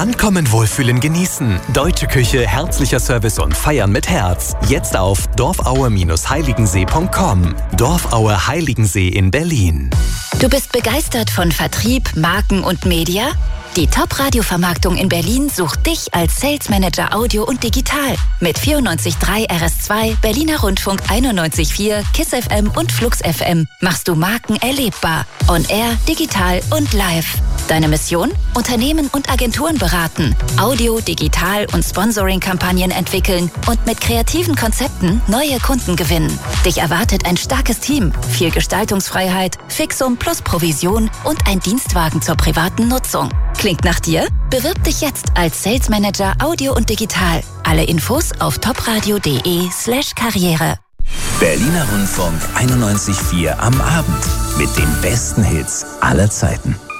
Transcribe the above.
Ankommen, wohlfühlen, genießen. Deutsche Küche, herzlicher Service und Feiern mit Herz. Jetzt auf dorfaue-heiligensee.com. Dorfaue Heiligensee in Berlin. Du bist begeistert von Vertrieb, Marken und Media? Die Top-Radio-Vermarktung in Berlin sucht dich als Sales Manager Audio und Digital. Mit 94.3 RS2, Berliner Rundfunk 91.4, KISS FM und Flux FM machst du Marken erlebbar. On Air, digital und live. Deine Mission? Unternehmen und Agenturen beraten, Audio-, Digital- und Sponsoring-Kampagnen entwickeln und mit kreativen Konzepten neue Kunden gewinnen. Dich erwartet ein starkes Team, viel Gestaltungsfreiheit, Fixum plus Provision und ein Dienstwagen zur privaten Nutzung. Klingt nach dir? Bewirb dich jetzt als Sales Manager Audio und Digital. Alle Infos auf topradio.de/Karriere. Berliner Rundfunk 91.4 am Abend mit den besten Hits aller Zeiten.